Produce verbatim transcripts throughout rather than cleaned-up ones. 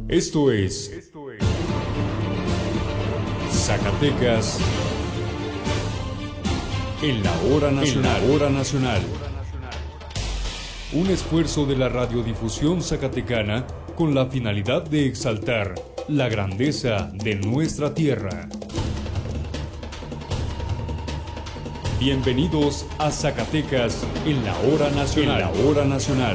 Esto es Zacatecas en la hora nacional. En la hora nacional. Un esfuerzo de la radiodifusión zacatecana con la finalidad de exaltar la grandeza de nuestra tierra. Bienvenidos a Zacatecas en la hora nacional. En la hora nacional.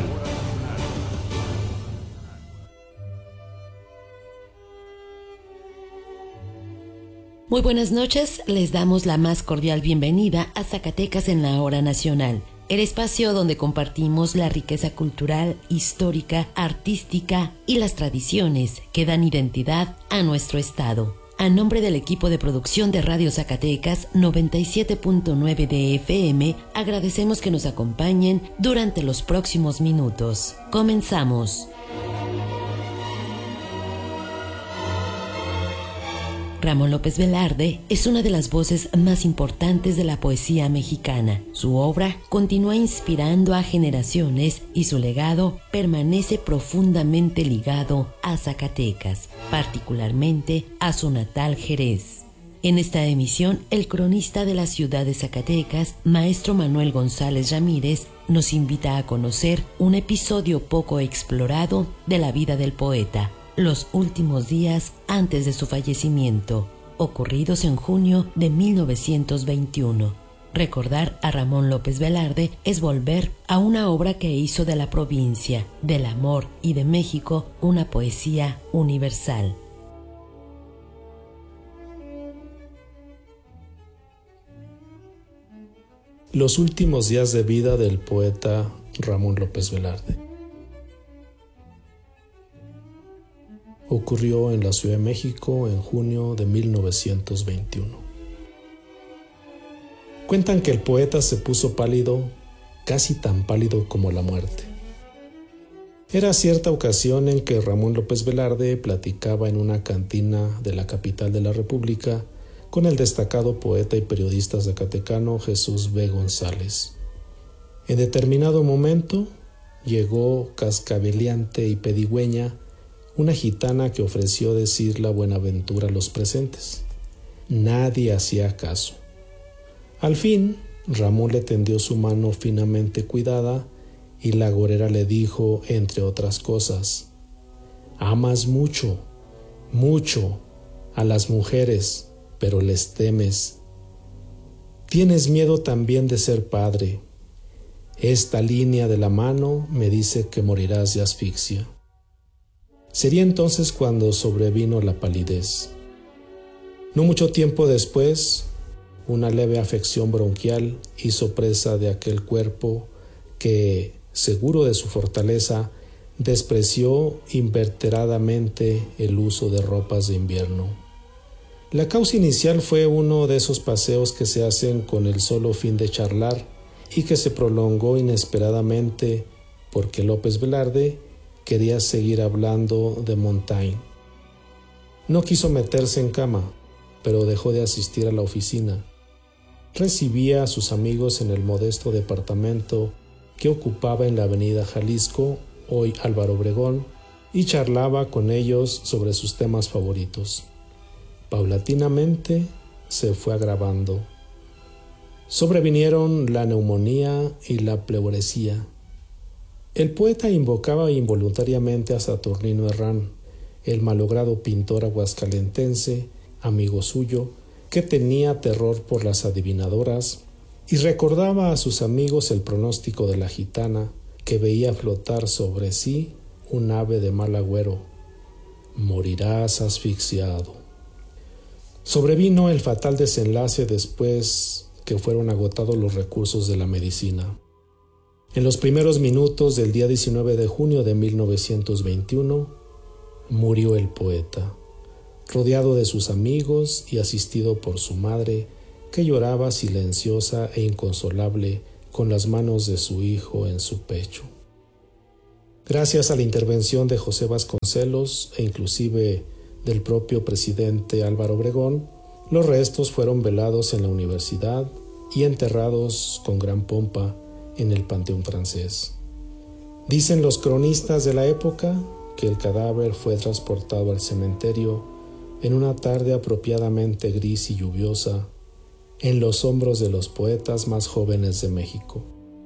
Muy buenas noches, les damos la más cordial bienvenida a Zacatecas en la hora nacional, el espacio donde compartimos la riqueza cultural, histórica, artística y las tradiciones que dan identidad a nuestro estado. A nombre del equipo de producción de Radio Zacatecas noventa y siete punto nueve de F M, agradecemos que nos acompañen durante los próximos minutos. Comenzamos. Ramón López Velarde es una de las voces más importantes de la poesía mexicana. Su obra continúa inspirando a generaciones y su legado permanece profundamente ligado a Zacatecas, particularmente a su natal Jerez. En esta emisión, el cronista de la ciudad de Zacatecas, maestro Manuel González Ramírez, nos invita a conocer un episodio poco explorado de la vida del poeta, los últimos días antes de su fallecimiento, ocurridos en junio de mil novecientos veintiuno. Recordar a Ramón López Velarde es volver a una obra que hizo de la provincia, del amor y de México una poesía universal. Los últimos días de vida del poeta Ramón López Velarde. Ocurrió en la Ciudad de México en junio de mil novecientos veintiuno. Cuentan que el poeta se puso pálido, casi tan pálido como la muerte. Era cierta ocasión en que Ramón López Velarde platicaba en una cantina de la capital de la República con el destacado poeta y periodista zacatecano Jesús B. González. En determinado momento llegó cascabeleante y pedigüeña una gitana que ofreció decir la buenaventura a los presentes. Nadie hacía caso. Al fin, Ramón le tendió su mano finamente cuidada y la agorera le dijo, entre otras cosas: amas mucho, mucho a las mujeres, pero les temes. Tienes miedo también de ser padre. Esta línea de la mano me dice que morirás de asfixia. Sería entonces cuando sobrevino la palidez. No mucho tiempo después, una leve afección bronquial hizo presa de aquel cuerpo que, seguro de su fortaleza, despreció inveteradamente el uso de ropas de invierno. La causa inicial fue uno de esos paseos que se hacen con el solo fin de charlar y que se prolongó inesperadamente porque López Velarde quería seguir hablando de Montaigne. No quiso meterse en cama, pero dejó de asistir a la oficina. Recibía a sus amigos en el modesto departamento que ocupaba en la avenida Jalisco, hoy Álvaro Obregón, y charlaba con ellos sobre sus temas favoritos. Paulatinamente se fue agravando. Sobrevinieron la neumonía y la pleuresía. El poeta invocaba involuntariamente a Saturnino Herrán, el malogrado pintor aguascalentense, amigo suyo, que tenía terror por las adivinadoras, y recordaba a sus amigos el pronóstico de la gitana, que veía flotar sobre sí un ave de mal agüero: morirás asfixiado. Sobrevino el fatal desenlace después que fueron agotados los recursos de la medicina. En los primeros minutos del día diecinueve de junio de mil novecientos veintiuno, murió el poeta, rodeado de sus amigos y asistido por su madre, que lloraba silenciosa e inconsolable con las manos de su hijo en su pecho. Gracias a la intervención de José Vasconcelos e inclusive del propio presidente Álvaro Obregón, los restos fueron velados en la universidad y enterrados con gran pompa en el Panteón Francés. Dicen los cronistas de la época que el cadáver fue transportado al cementerio en una tarde apropiadamente gris y lluviosa, en los hombros de los poetas más jóvenes de México.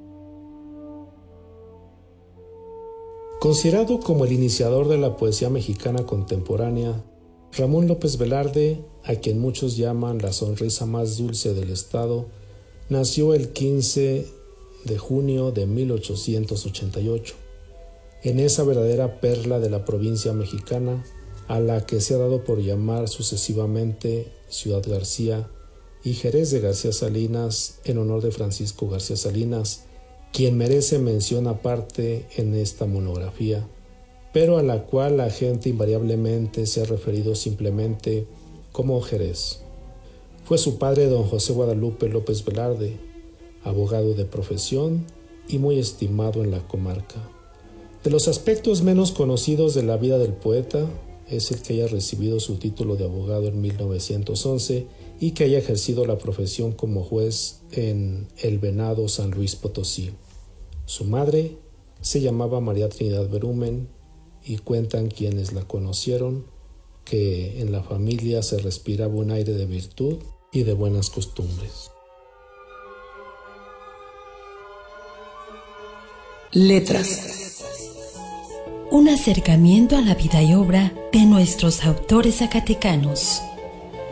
Considerado como el iniciador de la poesía mexicana contemporánea, Ramón López Velarde, a quien muchos llaman la sonrisa más dulce del estado, nació el quince de junio de mil ochocientos ochenta y ocho, en esa verdadera perla de la provincia mexicana, a la que se ha dado por llamar sucesivamente Ciudad García y Jerez de García Salinas, en honor de Francisco García Salinas, quien merece mención aparte en esta monografía, pero a la cual la gente invariablemente se ha referido simplemente como Jerez. Fue su padre don José Guadalupe López Velarde, abogado de profesión y muy estimado en la comarca. De los aspectos menos conocidos de la vida del poeta es el que haya recibido su título de abogado en mil novecientos once y que haya ejercido la profesión como juez en El Venado, San Luis Potosí. Su madre se llamaba María Trinidad Berumen y cuentan quienes la conocieron que en la familia se respiraba un aire de virtud y de buenas costumbres. Letras. Un acercamiento a la vida y obra de nuestros autores zacatecanos.